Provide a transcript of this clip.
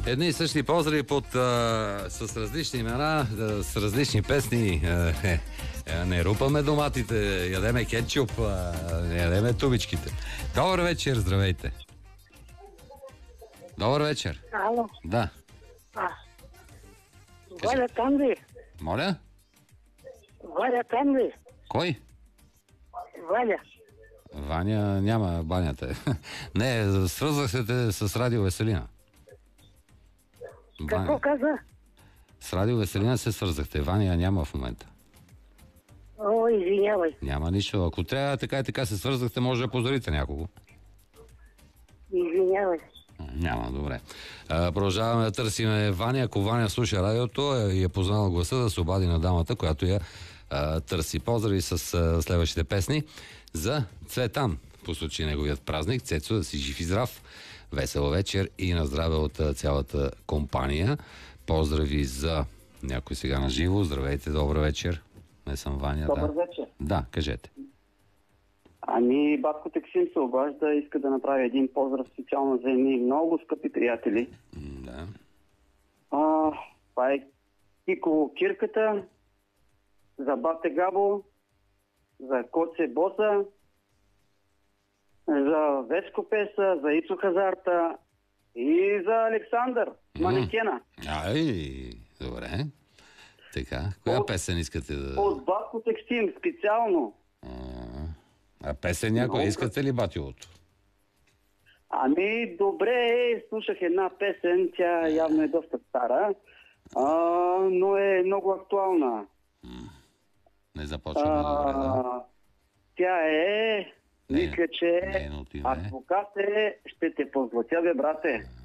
Едни и същи поздрави с различни имена, с различни песни. Не рупаме доматите, ядеме кетчуп, не ядеме тубичките. Добър вечер, здравейте. Добър вечер. Ало. Да. Валя там ли? Моля? Валя там ли? Кой? Валя. Ваня няма банята. Не, свързвах се с Радио Веселина. Какво каза? С Радио Веселина се свързахте. Ваня няма в момента. О, извинявай. Няма нищо. Ако трябва така и така се свързахте, може да поздравите някого. Извинявай. Няма, добре. Продължаваме да търсим Ваня. Ако Ваня слуша радиото и е познала гласа, да се обади на дамата, която я търси. Поздрави с следващите песни за Цветан. По случай неговият празник. Цецо, да си жив и здрав. Весел вечер и на здраве от цялата компания. Поздрави за някой сега на живо. Здравейте, добър вечер. Не съм Ваня. Добър вечер. Да, кажете. Ами, батко Тексим се обажда, иска да направи един поздрав специално за едни много скъпи приятели. Да. Това е Кико Кирката, за Бате Габо, за Коце Боса, за Веско Песа, за Ицо Хазарта и за Александър Манекена. Ай, добре. Така, коя песен искате да... От батко Тексим специално. А песен някой искате ли Батилото? Ами, добре, слушах една песен, тя явно е доста стара, но е много актуална. Не започваме добре, да? Тя мисля, че нейното име. адвокате ще те позлатя, бе, брате.